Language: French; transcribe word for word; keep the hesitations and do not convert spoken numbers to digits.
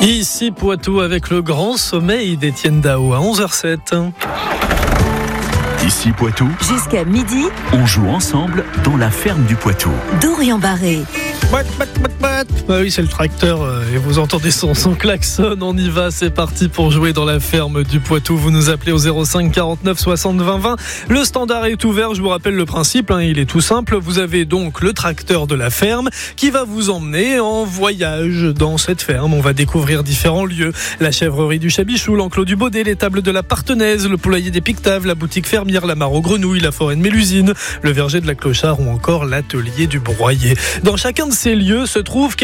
Ici Poitou avec le grand sommeil d'Étienne Dao à onze heures zéro sept. Ici Poitou, jusqu'à midi, on joue ensemble dans la ferme du Poitou. Dorian Barré. Bat, bat, bat, bat. Bah oui, c'est le tracteur euh, et vous entendez son, son klaxon. On y va, c'est parti pour jouer dans la ferme du Poitou. Vous nous appelez au zéro cinq quarante-neuf soixante vingt vingt. Le standard est ouvert. Je vous rappelle le principe, hein, il est tout simple. Vous avez donc le tracteur de la ferme qui va vous emmener en voyage dans cette ferme. On va découvrir différents lieux. La chèvrerie du Chabichou, l'enclos du Baudet, les tables de la Partenaise, le poulailler des Pictaves, la boutique fermière, la mare aux grenouilles, la forêt de Mélusine, le verger de la Clochard ou encore l'atelier du broyer. Dans chacun de ces lieux se trouve